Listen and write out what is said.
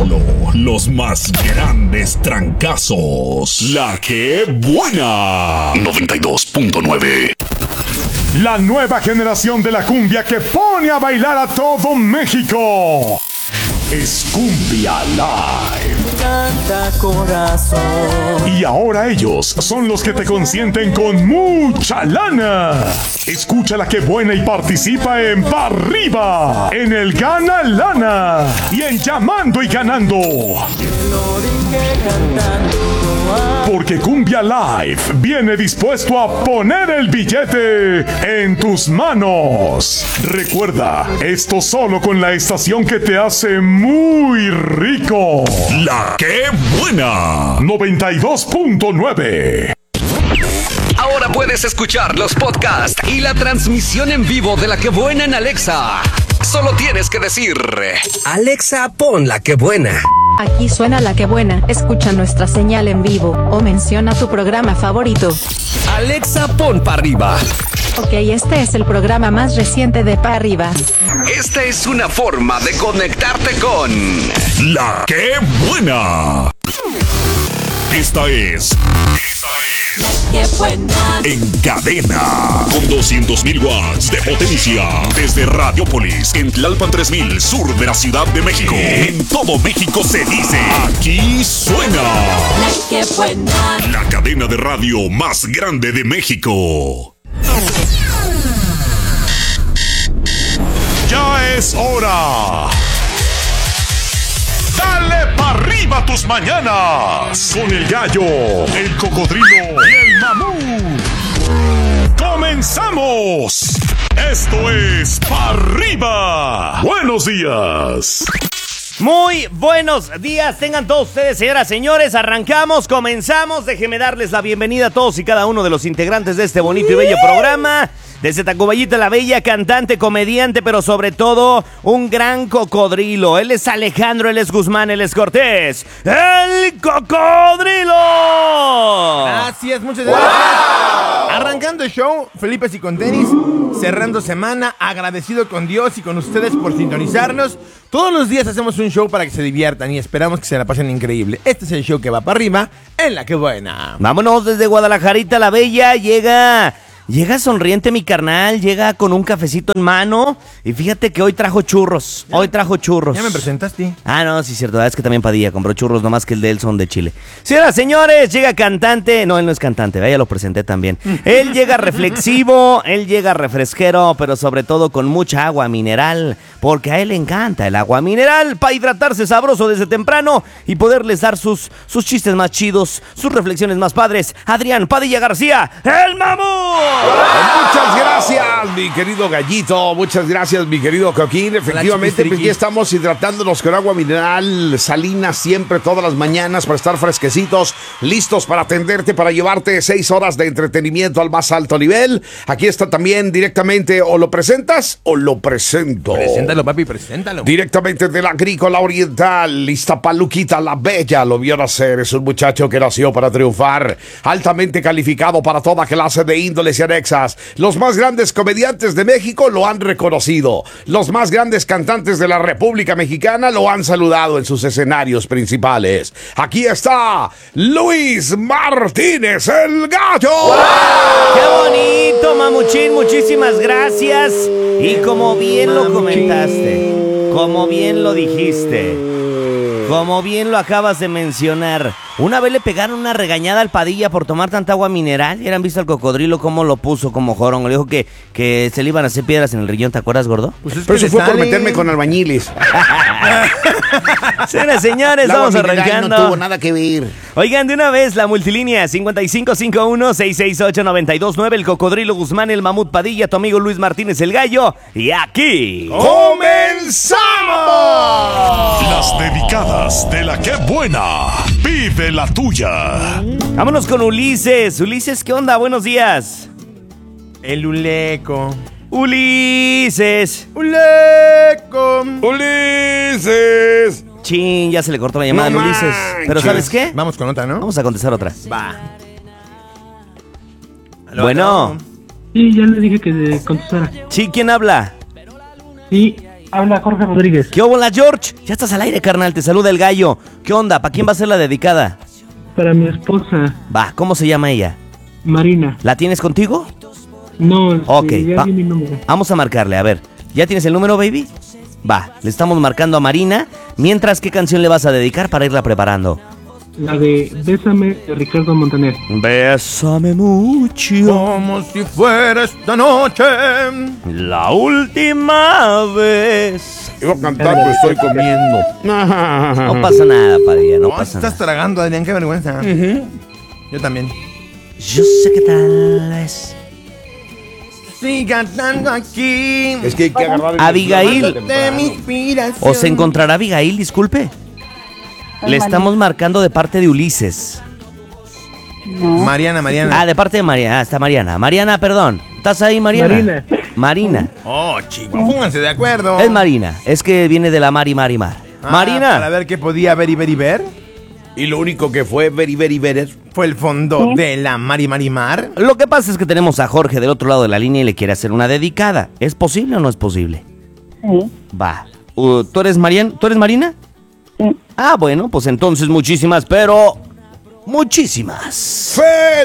solo los más grandes trancazos. La que buena. 92.9. La nueva generación de la cumbia que pone a bailar a todo México. Es Cumbia Live. Canta corazón. Y ahora ellos son los que te consienten con mucha lana. Escucha La Que Buena y participa en Pa' Arriba, en el Gana Lana y en Llamando y Ganando. Porque Cumbia Live viene dispuesto a poner el billete en tus manos. Recuerda, esto solo con la estación que te hace muy rico. La que buena. 92.9. Ahora puedes escuchar los podcasts y la transmisión en vivo de La Que Buena en Alexa. Solo tienes que decir: Alexa, pon La Que Buena. Aquí suena La Que Buena. Escucha nuestra señal en vivo o menciona tu programa favorito. Alexa, pon Pa' Arriba. Ok, este es el programa más reciente de Pa' Arriba. Esta es una forma de conectarte con La que buena. Esta es ¡Qué buena! En Cadena. Con 200.000 watts de potencia. Desde Radiopolis, en Tlalpan 3000, sur de la Ciudad de México. En todo México se dice: aquí suena ¡La que buena! la cadena de radio más grande de México. Ya es hora. Dale pa' arriba tus mañanas con el gallo, el cocodrilo y el mamut. ¡Comenzamos! Esto es Pa' Arriba. Buenos días. Muy buenos días, tengan todos ustedes, señoras, señores. Arrancamos, comenzamos. Déjenme darles la bienvenida a todos y cada uno de los integrantes de este bonito y bello programa. Desde Tacubaya la Bella, cantante, comediante, pero sobre todo un gran cocodrilo. Él es Alejandro, él es Guzmán, él es Cortés. ¡El cocodrilo! Así es, muchas gracias. ¡Wow! Arrancando el show, Felipe y con tenis, cerrando semana, agradecido con Dios y con ustedes por sintonizarnos. Todos los días hacemos un show para que se diviertan y esperamos que se la pasen increíble. Este es el show que va para arriba en La Que Buena. Vámonos desde Guadalajarita la Bella, Llega sonriente mi carnal, llega con un cafecito en mano y fíjate que hoy trajo churros, ¿Ya me presentaste? Ah, no, sí, cierto, es que también Padilla compró churros, nomás que el de él son de Chile. Señoras, señores, llega cantante, no, él no es cantante, ya lo presenté también. Él llega reflexivo, él llega refresquero, pero sobre todo con mucha agua mineral, porque a él le encanta el agua mineral para hidratarse sabroso desde temprano y poderles dar sus chistes más chidos, sus reflexiones más padres. Adrián Padilla García, el mamut. Muchas gracias, mi querido Gallito. Muchas gracias, mi querido Coquín. Efectivamente, pues ya estamos hidratándonos con agua mineral salina siempre, todas las mañanas, para estar fresquecitos, listos para atenderte, para llevarte 6 horas de entretenimiento al más alto nivel. Aquí está también directamente, o lo presentas o lo presento. Preséntalo, papi, preséntalo. Directamente de la Agrícola Oriental, Iztapaluquita la Bella, lo vio nacer. Es un muchacho que nació para triunfar, altamente calificado para toda clase de índoles y anexas. Los más grandes comediantes de México lo han reconocido. Los más grandes cantantes de la República Mexicana lo han saludado en sus escenarios principales. Aquí está Luis Martínez, el Gallo. ¡Wow! ¡Qué bonito, mamuchín! Muchísimas gracias. Y como bien lo comentaste, como bien lo dijiste, como bien lo acabas de mencionar, una vez le pegaron una regañada al Padilla por tomar tanta agua mineral. Y han visto al cocodrilo cómo lo puso como jorón. Le dijo que se le iban a hacer piedras en el riñón. ¿Te acuerdas, gordo? Pues pero eso fue por meterme con albañiles. Señores, señores, vamos arrancando. No tuvo nada que ver. Oigan, de una vez, la multilínea 5551-668-929. El cocodrilo Guzmán, el mamut Padilla, tu amigo Luis Martínez, el Gallo. Y aquí ¡comenzamos! Las dedicadas de La Que Buena. Vive la tuya. Vámonos con Ulises. Ulises, ¿qué onda? Buenos días. El Uleco. Ulises. Uleco. ¡Ulises! Chin, ya se le cortó la llamada No a Ulises. manches. Pero ¿sabes qué? Vamos con otra, ¿no? Vamos a contestar otra. Va. ¿Aló, Bueno. aló? Sí, ya le dije que contestara. Sí, ¿quién habla? Sí, Habla Jorge Rodríguez. ¿Qué hola, George? Ya estás al aire, carnal, te saluda el gallo. ¿Qué onda? ¿Para quién va a ser la dedicada? Para mi esposa, Va, ¿cómo se llama ella? Marina. ¿La tienes contigo? No, Ok, ya di mi número. vamos a marcarle, a ver. ¿Ya tienes el número, baby? Va, le estamos marcando a Marina. Mientras, ¿qué canción le vas a dedicar para irla preparando? La de Bésame de Ricardo Montaner. Bésame mucho. Como si fuera esta noche. La última vez. Iba a cantar, pero estoy comiendo. No pasa nada, Padilla, no pasa estás nada. tragando, Adrián, qué vergüenza. Yo también. Yo sé que tal vez. Sigue cantando aquí. Es que hay que agarrar el Abigail. De mi inspiración. ¿O se encontrará Abigail? Disculpe. Le estamos marcando de parte de Ulises. Mariana. Ah, de parte de Mariana. Ah, está Mariana. Mariana, perdón. ¿Estás ahí, Mariana? Marina. Oh, chicos, pónganse de acuerdo. Es Marina. Es que viene de la mar. Marina. Para ver qué podía ver y ver y ver. Y lo único que fue ver. Fue el fondo de la mar. Lo que pasa es que tenemos a Jorge del otro lado de la línea y le quiere hacer una dedicada. ¿Es posible o no es posible? Sí. Va. ¿Tú eres Mariana? ¿Tú eres Marina? Sí. Ah, bueno, pues entonces muchísimas, pero muchísimas.